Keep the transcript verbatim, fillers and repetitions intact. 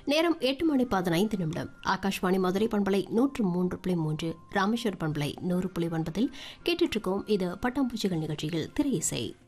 நேரம் எட்டு மணி பதினைந்து நிமிடம். ஆகாஷ்வாணி மதுரை பண்பலை நூற்று மூன்று புள்ளி மூன்று, ராமேஸ்வர் பண்பலை நூறு புள்ளி ஒன்பதில் கேட்டுட்டு இருக்கோம். இது பட்டாம்பூச்சிகள் நிகழ்ச்சியில் திரை இசை.